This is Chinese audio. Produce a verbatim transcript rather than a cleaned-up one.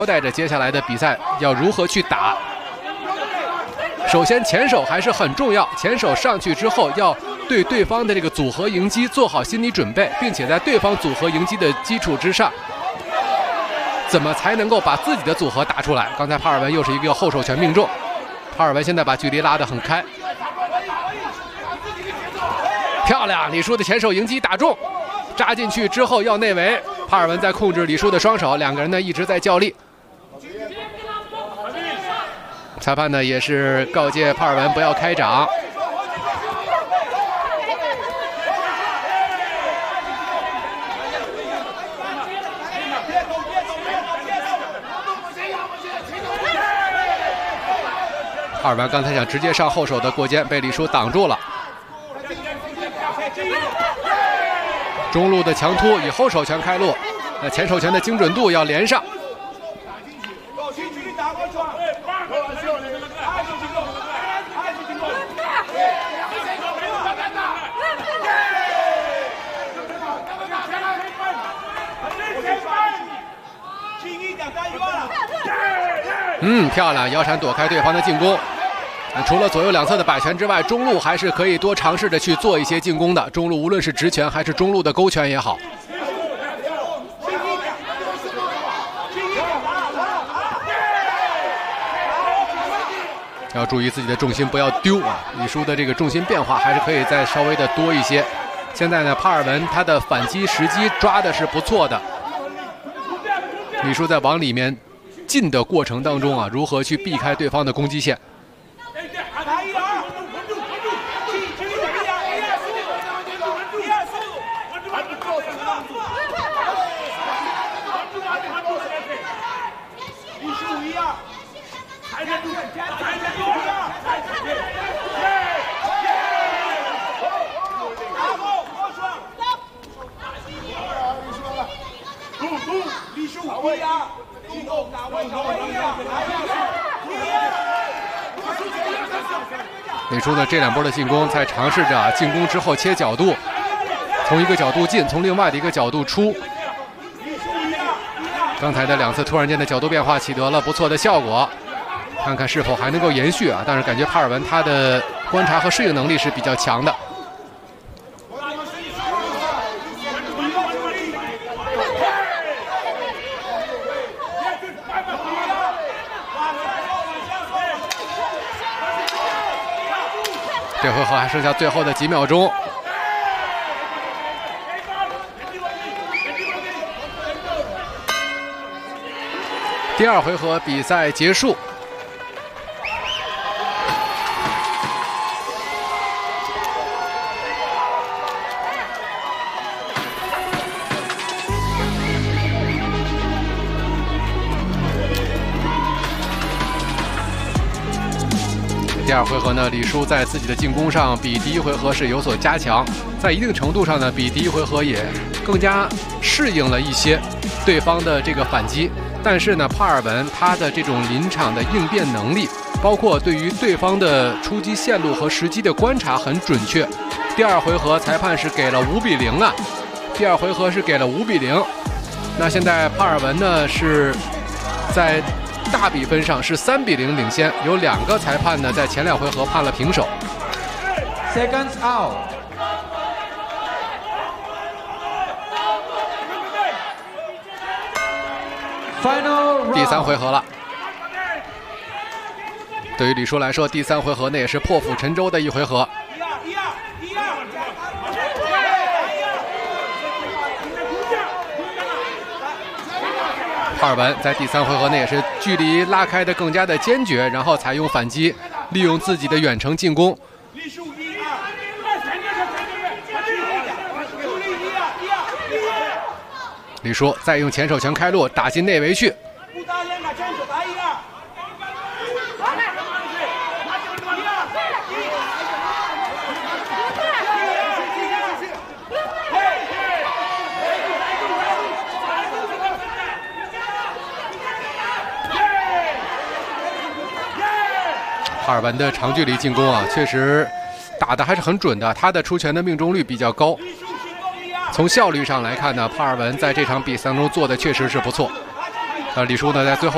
交代着接下来的比赛要如何去打。首先，前手还是很重要，前手上去之后要对对方的这个组合迎击做好心理准备，并且在对方组合迎击的基础之上，怎么才能够把自己的组合打出来？刚才帕尔文又是一个后手拳命中，帕尔文现在把距离拉得很开，漂亮！李舒的前手迎击打中，扎进去之后要内围，帕尔文在控制李舒的双手，两个人呢一直在较力。裁判呢也是告诫帕尔文不要开掌。帕尔文刚才想直接上后手的过肩，被李舒挡住了。中路的强突，以后手拳开路，那前手拳的精准度要连上。嗯，漂亮，摇闪躲开对方的进攻。除了左右两侧的摆拳之外，中路还是可以多尝试着去做一些进攻的。中路无论是直拳还是中路的勾拳也好，要注意自己的重心不要丢啊！李舒的这个重心变化还是可以再稍微的多一些。现在呢，帕尔文他的反击时机抓的是不错的。李舒在往里面进的过程当中啊，如何去避开对方的攻击线？李舒的这两波的进攻在尝试着进攻之后切角度，从一个角度进，从另外的一个角度出。刚才的两次突然间的角度变化取得了不错的效果，看看是否还能够延续啊！但是感觉帕尔文他的观察和适应能力是比较强的。这回合还剩下最后的几秒钟，第二回合比赛结束。第二回合呢，李舒在自己的进攻上比第一回合是有所加强，在一定程度上呢，比第一回合也更加适应了一些对方的这个反击。但是呢，帕尔文他的这种临场的应变能力，包括对于对方的出击线路和时机的观察很准确。第二回合裁判是给了五比零啊，第二回合是给了五比零。那现在帕尔文呢是在大比分上是三比零领先，有两个裁判呢在前两回合判了平手。 Seconds out。Final 第三回合了。对于李舒来说，第三回合那也是破釜沉舟的一回合。帕尔文在第三回合内也是距离拉开的更加的坚决，然后采用反击，利用自己的远程进攻。李舒再用前手拳开路，打进内围去。帕尔文的长距离进攻啊，确实打得还是很准的，他的出拳的命中率比较高。从效率上来看呢，帕尔文在这场比赛中做的确实是不错。呃，李舒呢在最后。